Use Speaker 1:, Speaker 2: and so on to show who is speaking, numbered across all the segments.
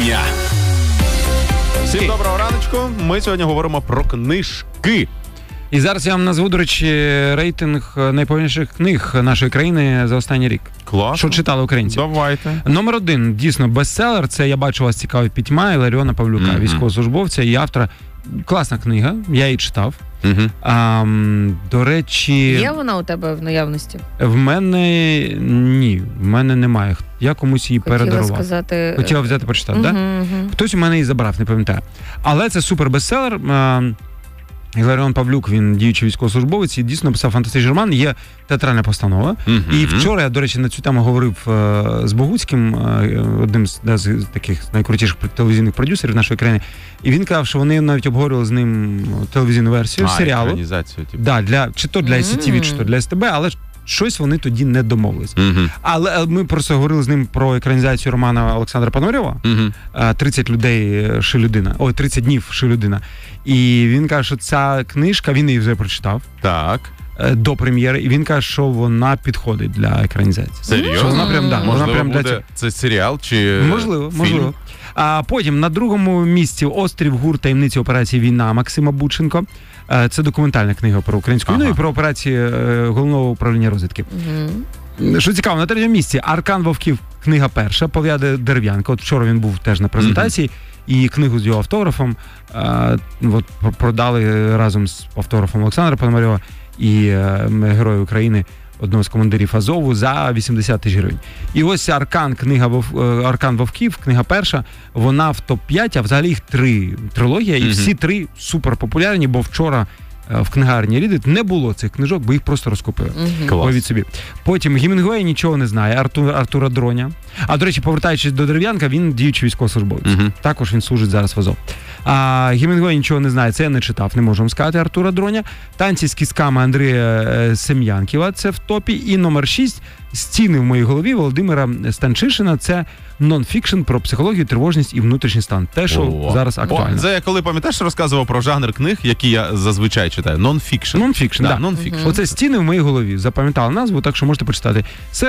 Speaker 1: дня.
Speaker 2: Всім доброго раночку. Ми сьогодні говоримо про книжки.
Speaker 3: І зараз я вам назву, до речі, рейтинг найповільніших книг нашої країни за останній рік.
Speaker 2: Класно.
Speaker 3: Що читали українці.
Speaker 2: Давайте.
Speaker 3: Номер 1, дійсно, бестселер. Це «Я бачу вас цікавить пітьма» Іларіона Павлюка, військовослужбовця і автора. Класна книга, я її читав. До речі...
Speaker 4: Є вона у тебе в наявності?
Speaker 3: В мене ні, в мене немає. Я комусь її передарував. Хотіла взяти почитати, так? Хтось у мене її забрав, не пам'ятаю. Але це супер бестселер. Іларіон Павлюк, він діючий військовослужбовець, і дійсно написав фантастичний роман, є театральна постанова. І вчора я, до речі, на цю тему говорив з Богуцьким, одним з таких найкрутіших телевізійних продюсерів нашої країни, і він казав, що вони навіть обговорювали з ним телевізійну версію серіалу.
Speaker 2: Екранізацію, типу.
Speaker 3: Да, чи то для ICTV, чи то для СТБ, але щось вони тоді не домовились. Але ми просто говорили з ним про екранізацію романа Олександра Пономарьова «30 людей ши людина». Ой, 30 днів ши людина. І він каже, що ця книжка, він її вже прочитав.
Speaker 2: Так.
Speaker 3: До прем'єри, і він каже, що вона підходить для екранізації.
Speaker 2: Серйозно?
Speaker 3: Вона прям, да,
Speaker 2: можливо,
Speaker 3: вона прям
Speaker 2: буде
Speaker 3: для...
Speaker 2: це серіал чи
Speaker 3: можливо,
Speaker 2: фільм?
Speaker 3: Можливо. А потім на другому місці «Острів ГУР. Таємниці операції «Війна» Максима Бученко. Це документальна книга про українську війну і про операції Головного управління розвідки. Що цікаво, на третьому місці «Аркан Вовків», книга перша, Пов'яде Дерев'янко. От вчора він був теж на презентації, і книгу з його автографом продали разом з автографом Олександра Пономарьова і Героя України, одного з командирів Азову, за 80 тисяч гривень. І ось «Аркан», «Аркан Вовків», книга перша, вона в топ-5, а взагалі їх 3 трилогія, і всі 3 суперпопулярні, бо вчора в книгарні Рідит не було цих книжок, бо їх просто розкупили. Уявіть собі. Потім Гемінгуей нічого не знає, Артура Дроня. А, до речі, повертаючись до Дерев'янка, він діючий військовослужбовець. Також він служить зараз в Азов. А Гемінгуей нічого не знає, це я не читав, не можу вам сказати, Артура Дроня. «Танці з кістками» Андрія Сем'янківа, це в топі. І номер 6 «Стіни в моїй голові» Володимира Станчишина, це нон-фікшн про психологію, тривожність і внутрішній стан. Те, що зараз актуально.
Speaker 2: Це я коли, пам'ятаєш, розказував про жанр книг, які я зазвичай читаю. Нон-фікшн.
Speaker 3: Нон-фікшн,
Speaker 2: да.
Speaker 3: Да.
Speaker 2: Нон-фікшн.
Speaker 3: Оце «Стіни в моїй голові». Запам'ятали назву, так що можете почитати.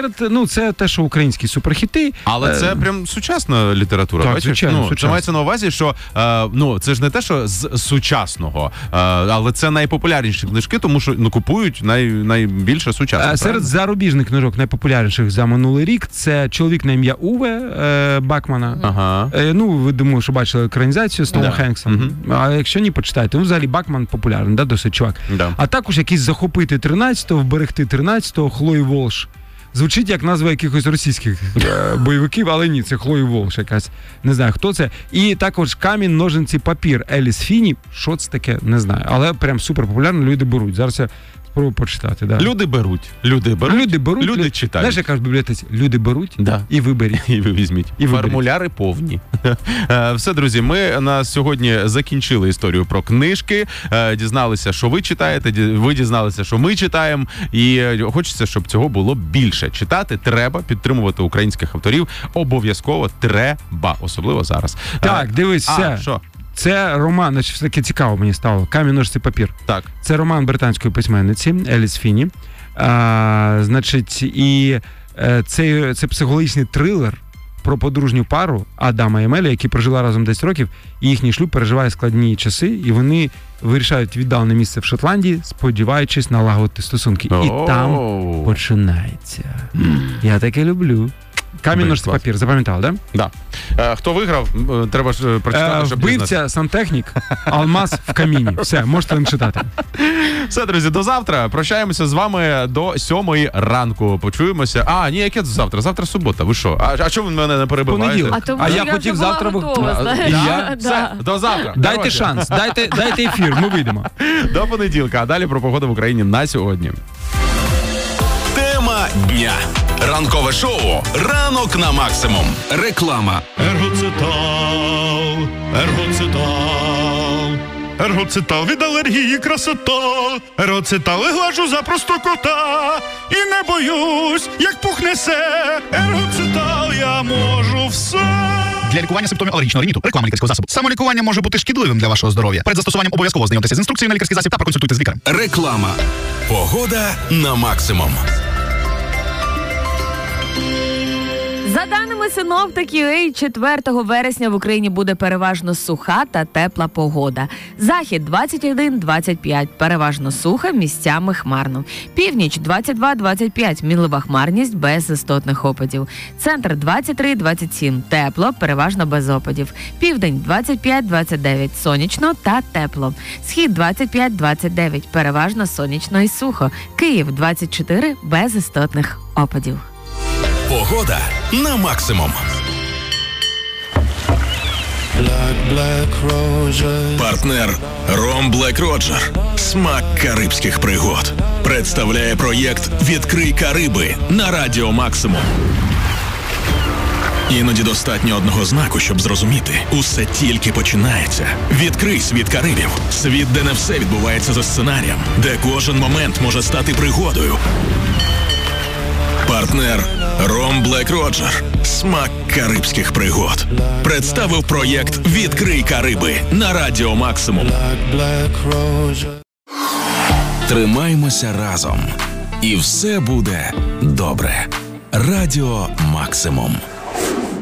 Speaker 3: Це те, що українські суперхіти.
Speaker 2: Але це прям сучасна література.
Speaker 3: Так,
Speaker 2: бачиш?
Speaker 3: звичайно, сучасна.
Speaker 2: Це мається на увазі, що це ж не те, що з сучасного, але це найпопулярніші книжки, тому що купують найбільше сучасних.
Speaker 3: Серед зарубіжних книжок найпопулярніших за минулий рік це «Чоловік на ім'я Уве» Бакмана. Ви, думаю, що бачили екранізацію з Томом Хенксом. А якщо ні, почитайте. Взагалі Бакман популярний, досить чувак. А також якийсь «Захопити 13-го», «Вберегти 13-го», Хлої Волш. Звучить як назва якихось російських бойовиків, але ні, це Хлої Волш якась. Не знаю, хто це. І також «Камінь, ножниці, папір» Еліс Фіні. Що це таке? Не знаю. Але прям супер популярно, люди беруть. Зараз я спробую почитати. Да.
Speaker 2: Люди беруть, люди читають.
Speaker 3: Знаєш, я кажу в бібліотеці, люди беруть і ви беріть.
Speaker 2: І ви візьміть. Формуляри повні. Все, друзі, ми на сьогодні закінчили історію про книжки, дізналися, що ви читаєте, ви дізналися, що ми читаємо, і хочеться, щоб цього було більше. Читати треба, підтримувати українських авторів, обов'язково треба, особливо зараз.
Speaker 3: Так, дивись, все.
Speaker 2: Що?
Speaker 3: Це роман, значить, таке цікаво мені стало. «Камінь, ножиці, папір».
Speaker 2: Так.
Speaker 3: Це роман британської письменниці Еліс Фіні. Це психологічний трилер про подружню пару Адама і Емелі, які прожили разом 10 років, і їхній шлюб переживає складні часи, і вони вирішають віддалене місце в Шотландії, сподіваючись налагодити стосунки. І там починається. Я таке люблю. «Камінь, ножиці, папір». Запам'ятали, так?
Speaker 2: Да? Хто виграв, треба ж прочитати, щоб
Speaker 3: вбивця, сантехнік, алмаз в каміні. Все, можете не читати.
Speaker 2: Все, друзі, до завтра. Прощаємося з вами до 7 ранку. Почуємося. Ні, яке завтра? Завтра субота. Ви що? А чого ви мене не перебиваєте?
Speaker 3: А я хотів завтра...
Speaker 2: Все, до завтра.
Speaker 3: Дайте шанс, дайте ефір, ми вийдемо.
Speaker 2: До понеділка. А далі про погоду в Україні на сьогодні.
Speaker 1: Тема дня. Ранкове шоу «Ранок на максимум». Реклама.
Speaker 5: Ергоцитал від алергії красота. Ергоцитал глажу за просто кота. І не боюсь, як пух несе. Ергоцитал я можу все. Для лікування симптомів алергічного риніту. Реклама лікарського засобу. Самолікування може бути шкідливим для вашого здоров'я. Перед застосуванням обов'язково знайомтеся з інструкцією на лікарський засіб та проконсультуйте з лікарем.
Speaker 1: Реклама. Погода на максимум.
Speaker 4: За даними синоптиків, 4 вересня в Україні буде переважно суха та тепла погода. Захід 21-25, переважно суха, місцями хмарно. Північ 22-25, мінлива хмарність без істотних опадів. Центр 23-27, тепло, переважно без опадів. Південь 25-29, сонячно та тепло. Схід 25-29, переважно сонячно і сухо. Київ 24, без істотних опадів.
Speaker 1: Погода на максимум. Партнер Ром Блек Роджер. Смак карибських пригод. Представляє проєкт «Відкрий Кариби» на Радіо Максимум. Іноді достатньо одного знаку, щоб зрозуміти. Усе тільки починається. Відкрий світ Карибів. Світ, де не все відбувається за сценарієм. Де кожен момент може стати пригодою. Партнер Ром Блек Роджер. Смак карибських пригод. Представив проєкт «Відкрий Кариби» на Радіо Максимум. Тримаймося разом. І все буде добре. Радіо Максимум.